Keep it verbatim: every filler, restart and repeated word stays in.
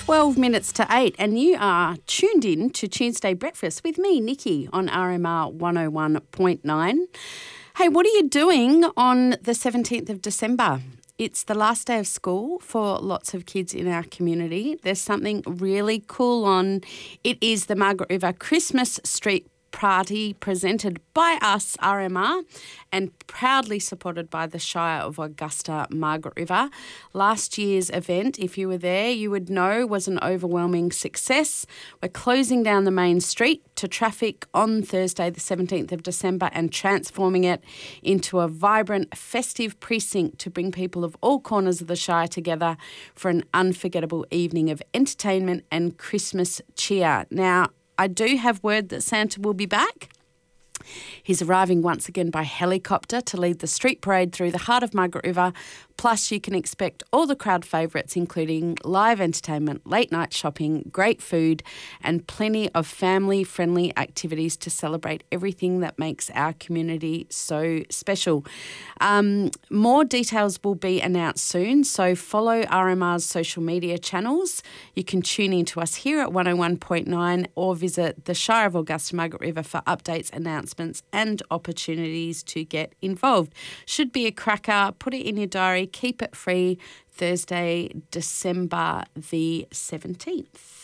twelve minutes to eight, and you are tuned in to Tuesday Breakfast with me, Nikki, on R M R one oh one point nine. Hey, what are you doing on the seventeenth of December? It's the last day of school for lots of kids in our community. There's something really cool on. It is the Margaret River Christmas Street Party presented by us, R M R, and proudly supported by the Shire of Augusta Margaret River. Last year's event, if you were there, you would know was an overwhelming success. We're closing down the main street to traffic on Thursday the seventeenth of December and transforming it into a vibrant, festive precinct to bring people of all corners of the Shire together for an unforgettable evening of entertainment and Christmas cheer. Now, I do have word that Santa will be back. He's arriving once again by helicopter to lead the street parade through the heart of Margaret River. Plus, you can expect all the crowd favourites, including live entertainment, late night shopping, great food, and plenty of family-friendly activities to celebrate everything that makes our community so special. Um, more details will be announced soon, so follow R M R's social media channels. You can tune in to us here at one oh one point nine or visit the Shire of Augusta Margaret River for updates, announcements, and opportunities to get involved. Should be a cracker. Put it in your diary. Keep it free. Thursday, December the seventeenth.